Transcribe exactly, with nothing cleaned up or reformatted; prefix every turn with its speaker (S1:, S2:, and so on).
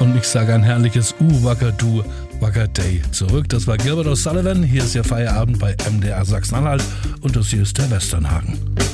S1: und ich sage ein herrliches Uh, Wacker Du, Wacker Day zurück. Das war Gilbert O'Sullivan. Hier ist Ihr Feierabend bei M D R Sachsen-Anhalt und das hier ist der Westernhagen.